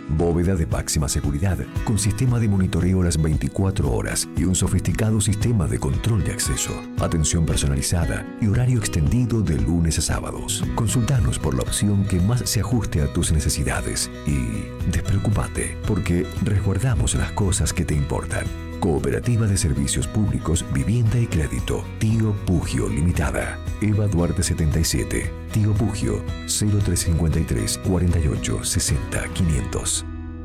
Bóveda de máxima seguridad, con sistema de monitoreo las 24 horas y un sofisticado sistema de control de acceso. Atención personalizada y horario extendido de lunes a sábados. Consultanos por la opción que más se ajuste a tus necesidades y despreocúpate, porque resguardamos las cosas que te importan. Cooperativa de Servicios Públicos, Vivienda y Crédito, Tío Pugio Limitada. Eva Duarte 77, Tío Pugio, 0353 48 60 500.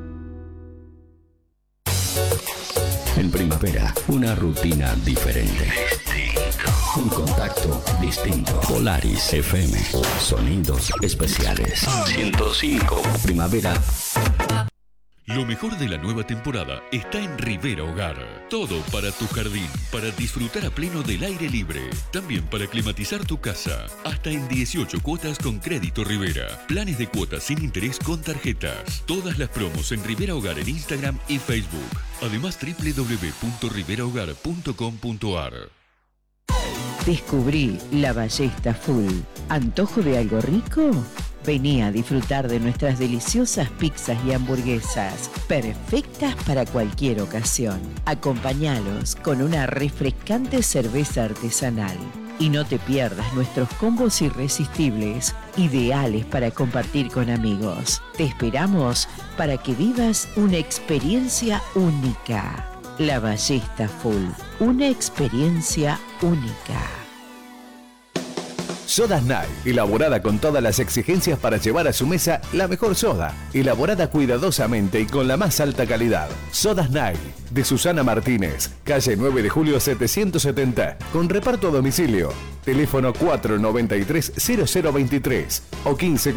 En primavera, una rutina diferente. Un contacto distinto. Polaris FM. Sonidos especiales. 105. Primavera. Lo mejor de la nueva temporada está en Rivera Hogar. Todo para tu jardín, para disfrutar a pleno del aire libre. También para climatizar tu casa. Hasta en 18 cuotas con crédito Rivera. Planes de cuotas sin interés con tarjetas. Todas las promos en Rivera Hogar en Instagram y Facebook. Además www.riverahogar.com.ar. Descubrí La Ballesta Full. ¿Antojo de algo rico? Vení a disfrutar de nuestras deliciosas pizzas y hamburguesas, perfectas para cualquier ocasión. Acompáñalos con una refrescante cerveza artesanal. Y no te pierdas nuestros combos irresistibles, ideales para compartir con amigos. Te esperamos para que vivas una experiencia única. La Ballesta Full, una experiencia única. Sodas Night, elaborada con todas las exigencias para llevar a su mesa la mejor soda, elaborada cuidadosamente y con la más alta calidad. Sodas Night, de Susana Martínez, calle 9 de julio 770, con reparto a domicilio. Teléfono 493-0023 o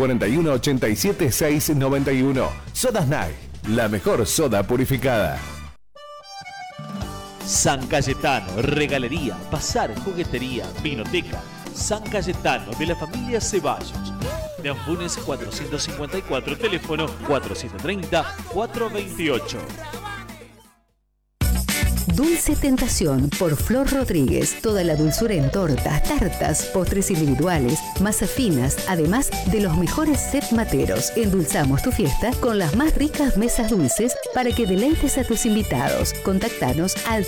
1541-87-691. Sodas Night, la mejor soda purificada. San Cayetano, regalería, bazar, juguetería, vinoteca. San Cayetano, de la familia Ceballos. De Anfunes 454, teléfono 430-428. Dulce Tentación por Flor Rodríguez. Toda la dulzura en tortas, tartas, postres individuales, masas finas, además de los mejores set materos. Endulzamos tu fiesta con las más ricas mesas dulces para que deleites a tus invitados. Contactanos al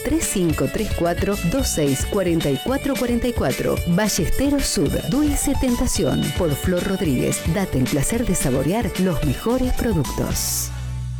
3534-264444. Ballesteros Sud. Dulce Tentación por Flor Rodríguez. Date el placer de saborear los mejores productos.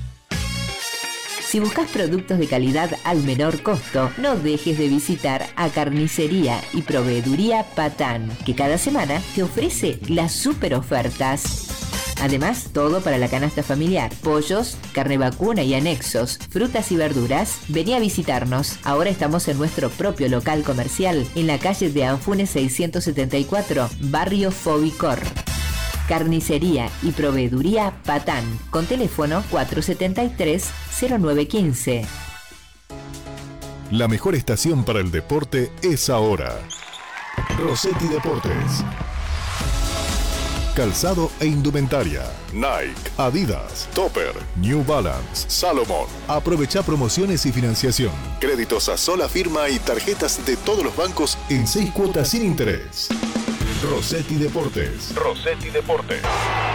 Si buscas productos de calidad al menor costo, no dejes de visitar a Carnicería y Proveeduría Patán, que cada semana te ofrece las super ofertas. Además, todo para la canasta familiar, pollos, carne vacuna y anexos, frutas y verduras. Vení a visitarnos. Ahora estamos en nuestro propio local comercial, en la calle de Anfunes 674, barrio Fobicor. Carnicería y Proveeduría Patán, con teléfono 473-0915. La mejor estación para el deporte es ahora. Rossetti Deportes. Calzado e indumentaria. Nike, Adidas, Topper, New Balance, Salomon. Aprovecha promociones y financiación. Créditos a sola firma y tarjetas de todos los bancos en 6 cuotas sin interés. Rossetti Deportes. Rossetti Deportes.